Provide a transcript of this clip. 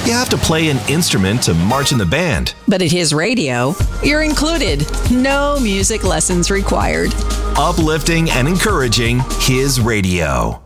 you have to play an instrument to march in the band. But at his radio, you're included. No music lessons required. Uplifting and encouraging his radio.